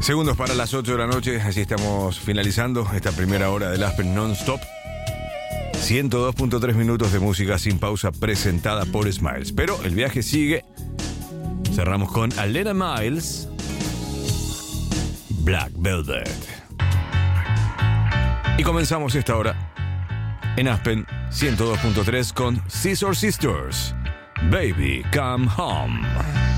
Segundos para las 8 de la noche, así estamos finalizando esta primera hora del Aspen Non-Stop. 102.3 minutos de música sin pausa presentada por Smiles. Pero el viaje sigue. Cerramos con Alena Miles, Black Velvet. Y comenzamos esta hora en Aspen 102.3 con Scissor Sisters, Baby Come Home.